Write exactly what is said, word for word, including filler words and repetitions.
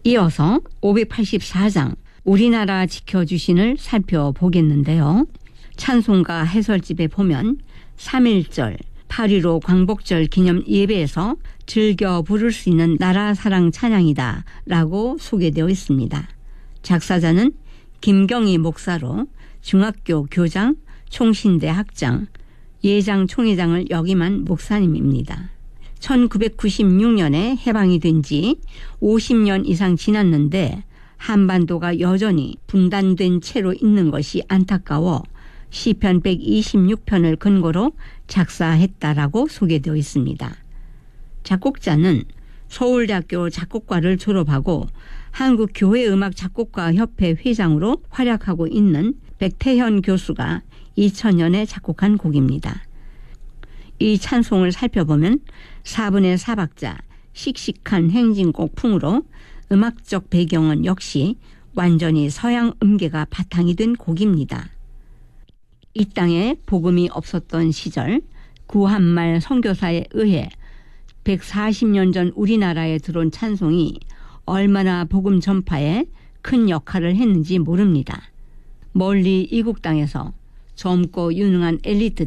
이어서 오백팔십사 장 우리나라 지켜주신을 살펴보겠는데요. 찬송가 해설집에 보면 삼일절, 팔일오 광복절 기념 예배에서 즐겨 부를 수 있는 나라 사랑 찬양이다 라고 소개되어 있습니다. 작사자는 김경희 목사로 중학교 교장, 총신대 학장, 예장 총회장을 역임한 목사님입니다. 천구백구십육 년에 해방이 된 지 오십 년 이상 지났는데 한반도가 여전히 분단된 채로 있는 것이 안타까워 시편 백이십육 편을 근거로 작사했다라고 소개되어 있습니다. 작곡자는 서울대학교 작곡과를 졸업하고 한국교회음악작곡가협회 회장으로 활약하고 있는 백태현 교수가 이천 년에 작곡한 곡입니다. 이 찬송을 살펴보면 사분의 사박자, 씩씩한 행진곡 풍으로 음악적 배경은 역시 완전히 서양 음계가 바탕이 된 곡입니다. 이 땅에 복음이 없었던 시절 구한말 선교사에 의해 백사십 년 전 우리나라에 들어온 찬송이 얼마나 복음 전파에 큰 역할을 했는지 모릅니다. 멀리 이국 땅에서 젊고 유능한 엘리트